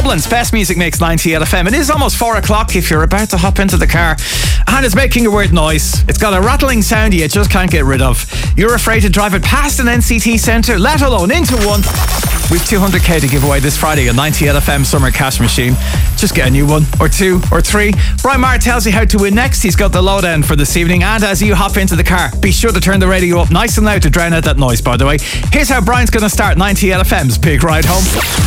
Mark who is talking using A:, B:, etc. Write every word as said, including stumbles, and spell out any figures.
A: Dublin's best music mix, ninety-eight F M. It is almost four o'clock if you're about to hop into the car and it's making a weird noise. It's got a rattling sound you just can't get rid of. You're afraid to drive it past an N C T centre, let alone into one. We've two hundred k to give away this Friday, a ninety-eight F M summer cash machine. Just get a new one, or two, or three. Brian Maher tells you how to win next. He's got the lowdown for this evening. And as you hop into the car, be sure to turn the radio up nice and loud to drown out that noise, by the way. Here's how Brian's going to start ninety-eight F M's Big Ride Home.